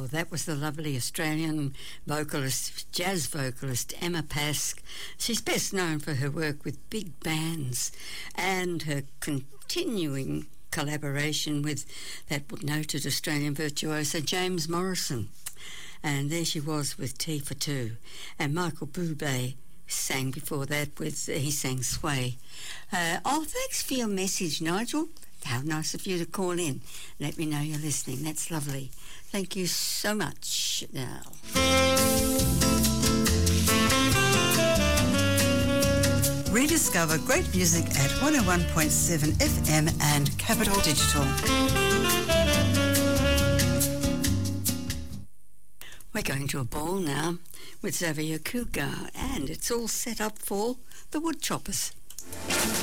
that was the lovely Australian vocalist, jazz vocalist, Emma Pask. She's best known for her work with big bands and her continuing collaboration with that noted Australian virtuoso James Morrison. And there she was with Tea for Two. And Michael Bublé sang before that he sang Sway. Thanks for your message, Nigel. How nice of you to call in. Let me know you're listening. That's lovely. Thank you so much. Now, rediscover great music at 101.7 FM and Capital Digital. We're going to a ball now with Xavier Cougar, and it's all set up for the Woodchoppers.